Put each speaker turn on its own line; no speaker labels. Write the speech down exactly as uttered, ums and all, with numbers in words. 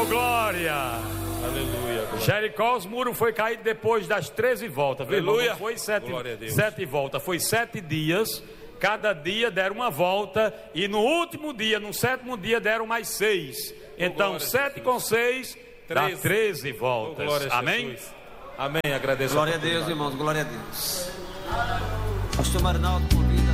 glória.
Aleluia.
Jericó, os muros foi caído depois das treze voltas.
Aleluia.
Não foi sete,
Glória a Deus.
sete voltas, foi sete dias. Cada dia deram uma volta. E no último dia, no sétimo dia, deram mais seis. Então,
glória a
sete
Jesus.
com seis dá
Treze.
treze
Oh,
voltas.
glória a
Amém?
Jesus. Amém. Agradeço.
Glória a Deus, irmãos, glória a Deus. Pastor Marinaldo convida.